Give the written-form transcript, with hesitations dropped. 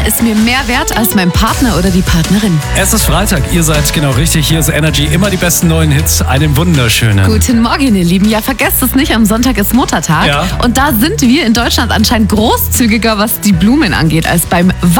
ist mir mehr wert als mein Partner oder die Partnerin. Es ist Freitag, ihr seid genau richtig. Hier ist Energy, immer die besten neuen Hits. Einen wunderschönen. Guten Morgen, ihr Lieben. Ja, vergesst es nicht, am Sonntag ist Muttertag. Ja. Und da sind wir in Deutschland anscheinend großzügiger, was die Blumen angeht, als beim